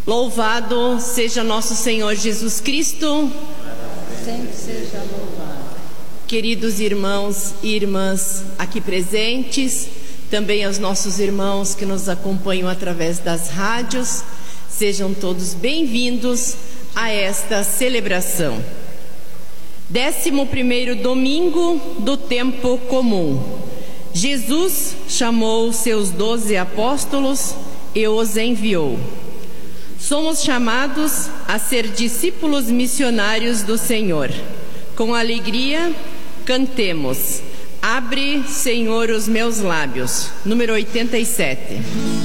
Louvado seja nosso Senhor Jesus Cristo. Sempre seja louvado. Queridos irmãos e irmãs aqui presentes, também aos nossos irmãos que nos acompanham através das rádios, sejam todos bem-vindos a esta celebração. 11º domingo do tempo comum. Jesus chamou seus 12 apóstolos e os enviou. Somos chamados a ser discípulos missionários do Senhor. Com alegria, cantemos: Abre, Senhor, os meus lábios. Número 87.